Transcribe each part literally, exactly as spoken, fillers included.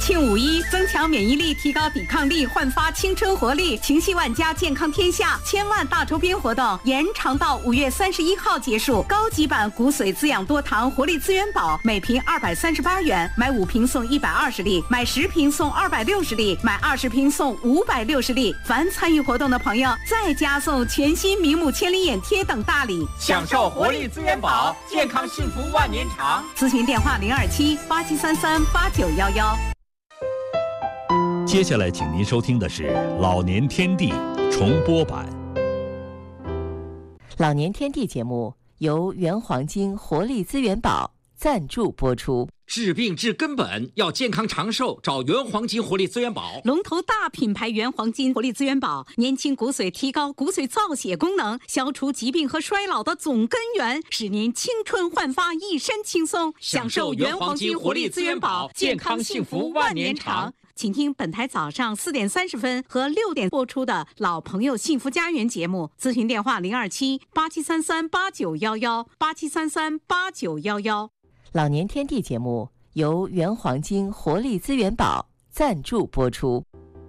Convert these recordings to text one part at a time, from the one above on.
庆五一，增强免疫力，提高抵抗力，焕发青春活力。情系万家，健康天下千万大周边活动延长到五月三十一号结束。高级版骨髓滋养多糖活力资源宝，每瓶二百三十八元，买五瓶送一百二十粒，买十瓶送二百六十粒，买二十瓶送五百六十粒。凡参与活动的朋友，再加送全新明目千里眼贴等大礼， 享受活力资源宝，健康幸福万年长。 咨询电话零二七八七三三八九幺幺。 接下来，请您收听的是《老年天地》重播版。 老年天地节目由原黄金活力资源宝赞助播出。 治病治根本，要健康长寿，找原黄金活力资源宝。 龙头大品牌原黄金活力资源宝，年轻骨髓，提高骨髓造血功能，消除疾病和衰老的总根源，使您青春焕发，一身轻松。 享受原黄金活力资源宝，健康幸福万年长。 请听本台早上四点三十分和六点播出的老朋友幸福家园节目，咨询电话零二七八七三三八九幺幺八七三三八九幺幺。 老年天地节目由原黄金活力资源宝赞助播出。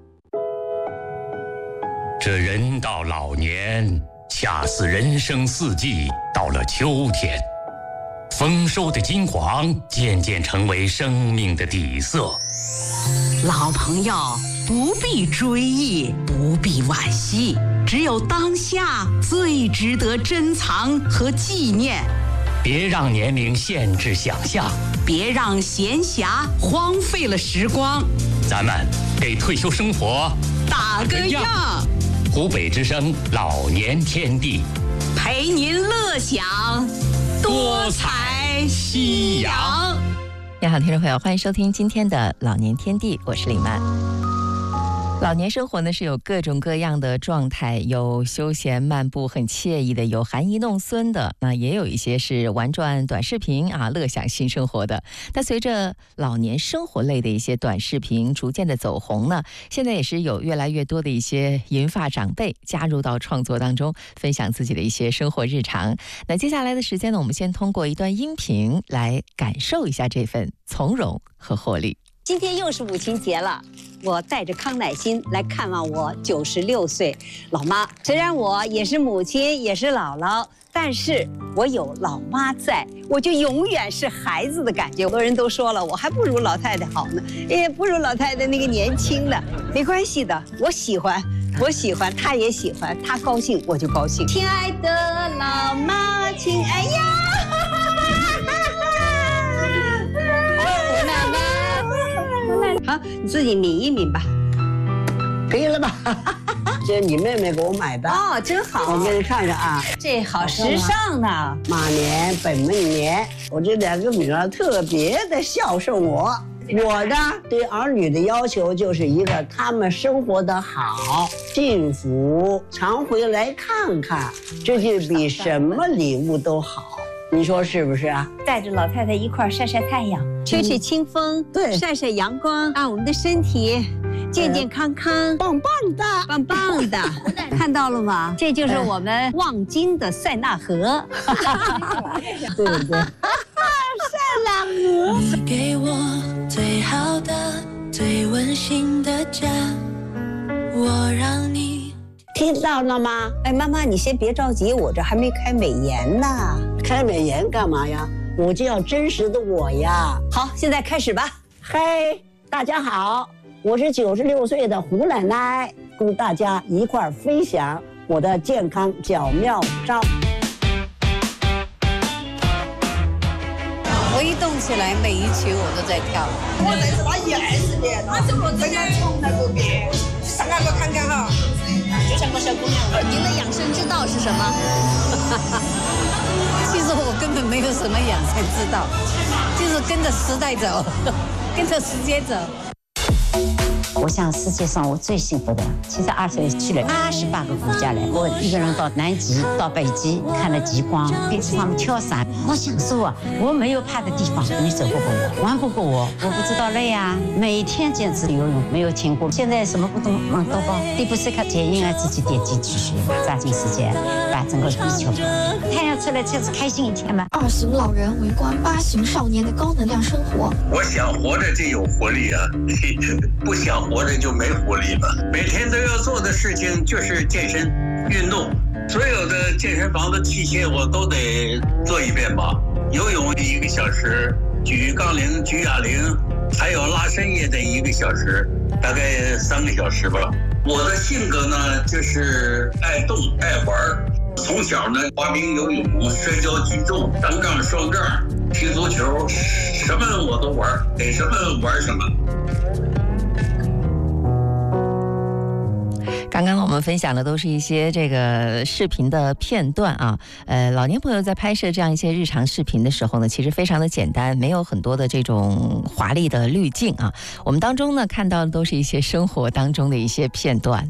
这人到老年，恰似人生四季到了秋天，丰收的金黄渐渐成为生命的底色。 老朋友不必追忆，不必惋惜，只有当下最值得珍藏和纪念。 别让年龄限制想象， 别让闲暇荒废了时光。 咱们给退休生活打个样。 湖北之声老年天地， 陪您乐享多彩夕阳。 你好，听众朋友，欢迎收听今天的老年天地，我是李曼。老年生活呢是有各种各样的状态，有休闲漫步很惬意的，有含饴弄孙的，那也有一些是玩转短视频啊，乐享新生活的。但随着老年生活类的一些短视频逐渐的走红呢，现在也是有越来越多的一些银发长辈加入到创作当中，分享自己的一些生活日常。那接下来的时间呢，我们先通过一段音频来感受一下这份从容和活力。 今天又是母亲节了，我带着康乃馨来看望我九十六岁老妈。虽然我也是母亲，也是姥姥，但是我有老妈在，我就永远是孩子的感觉。很多人都说了，我还不如老太太好呢，也不如老太太那个年轻的。没关系的，我喜欢，我喜欢，她也喜欢，她高兴我就高兴。亲爱的老妈，亲爱呀！好，你自己抿一抿吧， 可以了吧？这是你妹妹给我买的哦，真好。 我给你看看啊， 这好时尚呢。 马年本命年，我这两个女儿特别的孝顺我。我呢，对儿女的要求就是一个，他们生活的好、幸福，常回来看看，这就比什么礼物都好。你说是不是啊？ 带着老太太一块晒晒太阳，吹吹清风， 对， 晒晒阳光，让我们的身体健健康康， 棒棒的， 棒棒的。看到了吗？这就是我们望京的塞纳河。 对不对？ 塞纳河。 给我最好的、最温馨的家，我让你。 听到了吗？ 哎，妈妈，你先别着急，我这还没开美颜呢。 开美颜干嘛呀？我就要真实的我呀。 好，现在开始吧。 嘿，大家好，我是九十六岁的胡奶奶，跟大家一块儿分享我的健康小妙招。 我一动起来，每一曲我都在跳。 我那是把眼似的，他怎么这样从来不变？上来给我看看哈，就像个小姑娘。 您的养生之道是什么？其实我根本没有什么养生之道，就是跟着时代走，跟着时间走。 我想世界上我最幸福的，七十二岁去了二十八个国家来，我一个人到南极、到北极看了极光，跟着他们跳伞，好享受啊！我没有怕的地方，你走不过我，玩不过我，我不知道累啊！每天坚持游泳，没有停过。现在什么不懂忙都帮，第不是看建议啊，自己点击去学，抓紧时间把把整个地球。太阳出来就是开心一天嘛。 二型老人围观八型少年的高能量生活。 我想活着就有活力啊，不想活着就没活力了。每天都要做的事情就是健身运动，所有的健身房的器械我都得做一遍吧。游泳一个小时，举杠铃、举哑铃，还有拉伸也得一个小时，大概三个小时吧。我的性格呢，就是爱动爱玩。从小呢，滑冰、游泳、摔跤、举重、单杠、双杠、踢足球，什么我都玩，给什么玩什么。 刚刚我们分享的都是一些这个视频的片段啊，呃，老年朋友在拍摄这样一些日常视频的时候呢，其实非常的简单，没有很多的这种华丽的滤镜啊。我们当中呢看到的都是一些生活当中的一些片段。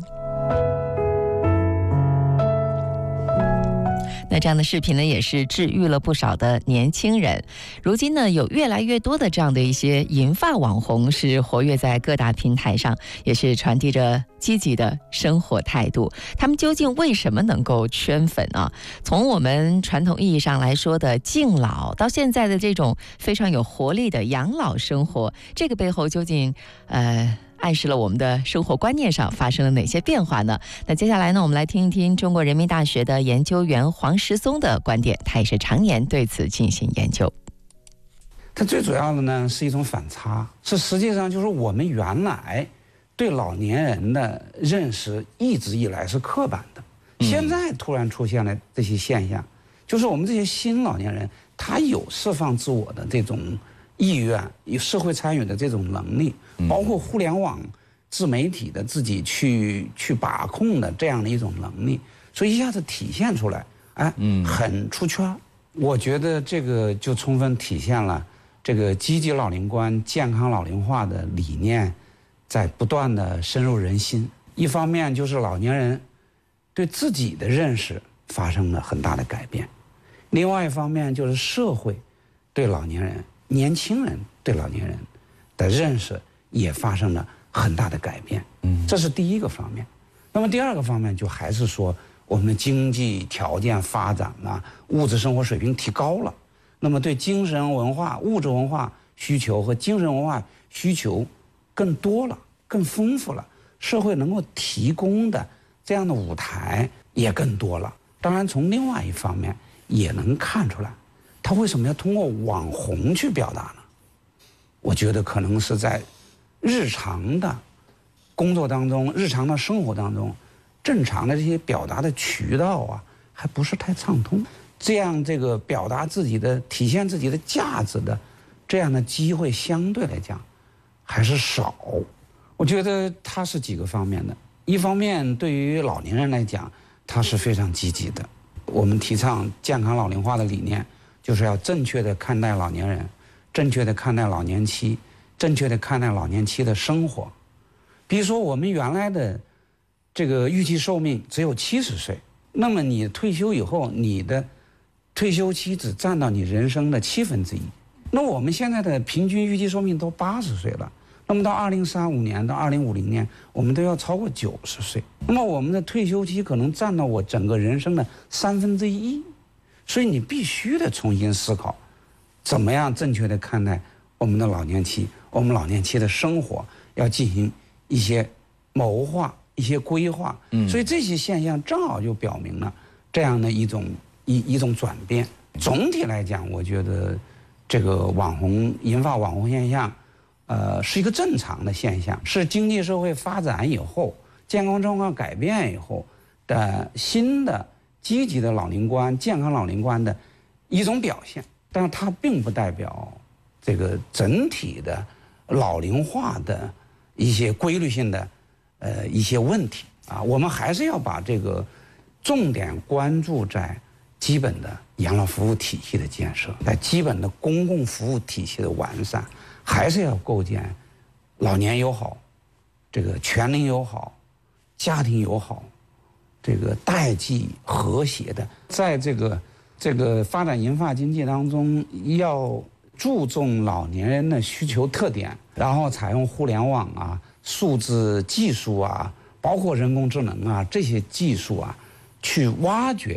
那这样的视频呢，也是治愈了不少的年轻人。如今呢，有越来越多的这样的一些银发网红是活跃在各大平台上，也是传递着积极的生活态度。他们究竟为什么能够圈粉啊？从我们传统意义上来说的敬老，到现在的这种非常有活力的养老生活，这个背后究竟呃？暗示了我们的生活观念上发生了哪些变化呢？那接下来呢，我们来听一听中国人民大学的研究员黄石松的观点，他也是常年对此进行研究。 它最主要的呢是一种反差，是实际上就是我们原来对老年人的认识一直以来是刻板的，现在突然出现了这些现象，就是我们这些新老年人他有释放自我的这种意愿，有社会参与的这种能力，包括互联网自媒体的自己去去把控的这样的一种能力，所以一下子体现出来，哎，很出圈。我觉得这个就充分体现了这个积极老龄观、健康老龄化的理念在不断的深入人心。一方面就是老年人对自己的认识发生了很大的改变，另外一方面就是社会对老年人、年轻人对老年人的认识也发生了很大的改变。嗯，这是第一个方面。那么第二个方面就还是说我们的经济条件发展了，物质生活水平提高了，那么对精神文化、物质文化需求和精神文化需求更多了、更丰富了，社会能够提供的这样的舞台也更多了。当然从另外一方面也能看出来，他为什么要通过网红去表达呢？我觉得可能是在日常的工作当中、日常的生活当中，正常的这些表达的渠道啊，还不是太畅通。这样这个表达自己的、体现自己的价值的这样的机会，相对来讲还是少。我觉得它是几个方面的。一方面，对于老年人来讲，它是非常积极的。我们提倡健康老龄化的理念，就是要正确的看待老年人，正确的看待老年期，正确的看待老年期的生活。比如说我们原来的这个预期寿命只有七十岁，那么你退休以后，你的退休期只占到你人生的七分之一。那我们现在的平均预期寿命都八十岁了，那么到二零三五年到二零五零年，我们都要超过九十岁。那么我们的退休期可能占到我整个人生的三分之一，所以你必须得重新思考，怎么样正确的看待我们的老年期，我们老年期的生活要进行一些谋划、一些规划。嗯，所以这些现象正好就表明了这样的一种一一种转变。总体来讲，我觉得这个网红银发网红现象，呃，是一个正常的现象，是经济社会发展以后、健康状况改变以后的新的积极的老龄观、健康老龄观的一种表现。但是它并不代表这个整体的老龄化的一些规律性的呃一些问题啊。我们还是要把这个重点关注在基本的养老服务体系的建设，在基本的公共服务体系的完善，还是要构建老年友好、这个全龄友好、家庭友好、这个代际和谐的，在这个这个发展银发经济当中，要注重老年人的需求特点，然后采用互联网啊、数字技术啊，包括人工智能啊这些技术啊，去挖掘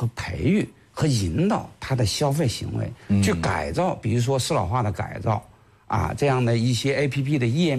和培育和引导他的消费行为，去改造，比如说适老化的改造啊，这样的一些 A P P 的页面。